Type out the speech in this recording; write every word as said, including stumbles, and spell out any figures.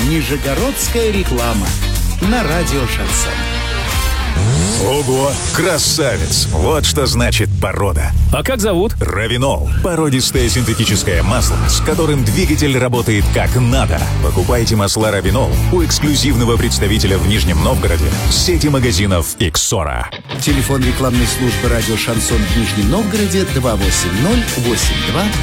Нижегородская реклама на радио «Шансон». Ого, красавец! Вот что значит порода. А как зовут? Равинол. Породистое синтетическое масло, с которым двигатель работает как надо. Покупайте масла Равинол у эксклюзивного представителя в Нижнем Новгороде сети магазинов «Иксора». Телефон рекламной службы радио «Шансон» в Нижнем Новгороде два восемь ноль восемь два